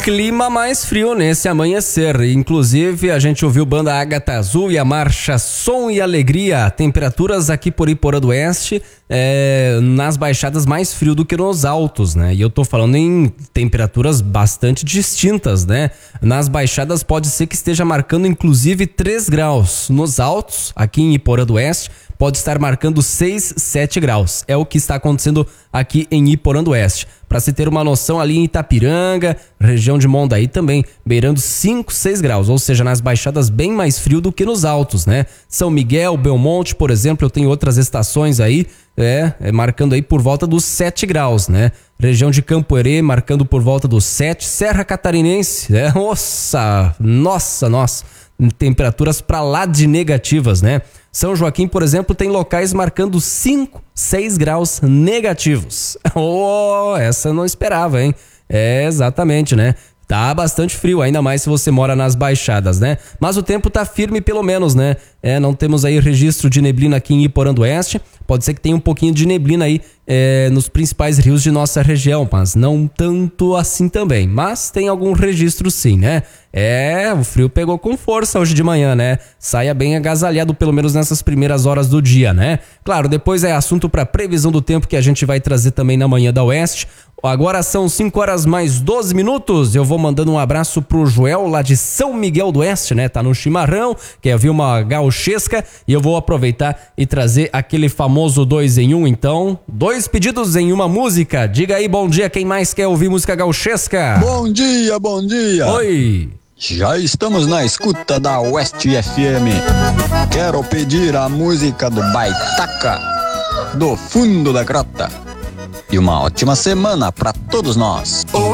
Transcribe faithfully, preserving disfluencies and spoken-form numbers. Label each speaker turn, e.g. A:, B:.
A: Clima mais frio nesse amanhecer. Inclusive, a gente ouviu banda Ágata Azul e a marcha Som e Alegria. Temperaturas aqui por Iporã do Oeste, é, nas baixadas mais frio do que nos altos, né? E eu tô falando em temperaturas bastante distintas, né? Nas baixadas pode ser que esteja marcando inclusive três graus. Nos altos, aqui em Iporã do Oeste, pode estar marcando seis, sete graus. É o que está acontecendo aqui em Iporã do Oeste. Para se ter uma noção, ali em Itapiranga, região de Mondaí também, beirando cinco, seis graus, ou seja, nas baixadas bem mais frio do que nos altos, né? São Miguel, Belmonte, por exemplo, eu tenho outras estações aí, é, é marcando aí por volta dos sete graus, né? Região de Campo Herê, marcando por volta dos sete, Serra Catarinense, é, nossa, nossa, nossa, temperaturas para lá de negativas, né? São Joaquim, por exemplo, tem locais marcando cinco, seis graus negativos. Oh, essa eu não esperava, hein? É, exatamente, né? Tá bastante frio, ainda mais se você mora nas baixadas, né? Mas o tempo tá firme pelo menos, né? É, não temos aí registro de neblina aqui em Iporã do Oeste. Pode ser que tenha um pouquinho de neblina aí é, nos principais rios de nossa região, mas não tanto assim também. Mas tem algum registro sim, né? É, o frio pegou com força hoje de manhã, né? Saia bem agasalhado, pelo menos nessas primeiras horas do dia, né? Claro, depois é assunto para previsão do tempo que a gente vai trazer também na manhã da Oeste. Agora são cinco horas mais doze minutos. Eu vou mandando um abraço pro Joel lá de São Miguel do Oeste, né? Tá no chimarrão, quer ver uma gauchesca, e eu vou aproveitar e trazer aquele famoso dois em um, então. Dois pedidos em uma música. Diga aí, bom dia, quem mais quer ouvir música gauchesca?
B: Bom dia, bom dia.
A: Oi.
B: Já estamos na escuta da Oeste F M. Quero pedir a música do Baitaca, do fundo da grota. E uma ótima semana para todos nós.